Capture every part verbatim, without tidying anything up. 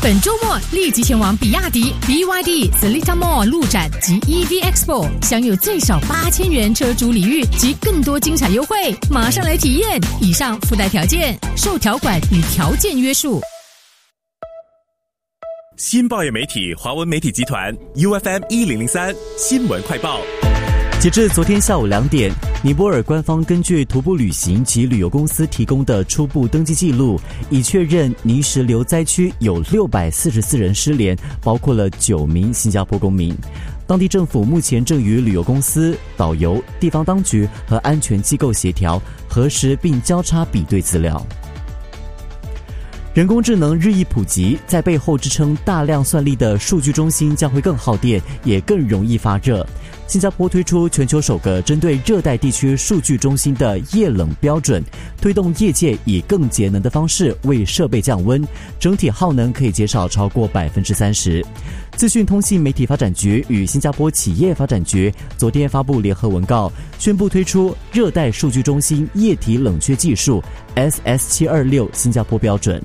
本周末立即前往比亚迪 B Y D Seletar Mall 路展及 E V Expo， 享有最少八千元车主礼遇及更多精彩优惠，马上来体验！以上附带条件，受条款与条件约束。 新报业媒体华文媒体集团 U F M 一零零三新闻快报。 截至昨天下午两点，尼泊尔官方根据徒步旅行及旅游公司提供的初步登记记录，已确认泥石流灾区有六百四十四人失联，包括了九名新加坡公民。当地政府目前正与旅游公司、导游、地方当局和安全机构协调，核实并交叉比对资料。人工智能日益普及，在背后支撑大量算力的数据中心将会更耗电，也更容易发热。新加坡推出全球首个针对热带地区数据中心的液冷标准，推动业界以更节能的方式为设备降温，整体耗能可以减少超过 百分之三十。资讯通信媒体发展局与新加坡企业发展局昨天发布联合文告，宣布推出热带数据中心液体冷却技术 S S 七二六 新加坡标准。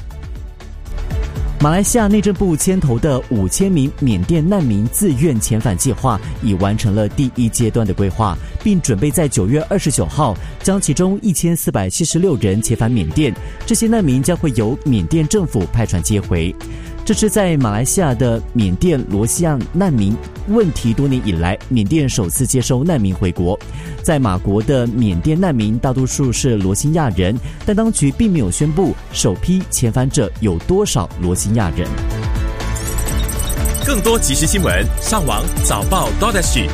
马来西亚内政部牵头的五千名缅甸难民自愿遣返计划已完成了第一阶段的规划，并准备在九月二十九号将其中一千四百七十六人遣返缅甸。这些难民将会由缅甸政府派船接回。这是在马来西亚的缅甸罗西亚难民问题多年以来，缅甸首次接收难民回国。在马国的缅甸难民大多数是罗兴亚人，但当局并没有宣布首批遣返者有多少罗兴亚人。 更多即时新闻，上网早报 .sg。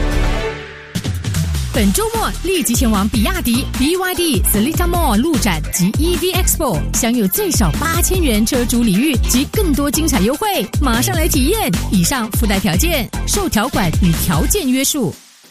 本周末立即前往比亚迪 B Y D Seletar Mall 路展及 E V Expo， 享有最少八千元车主礼遇及更多精彩优惠，马上来体验！以上附带条件，受条款与条件约束。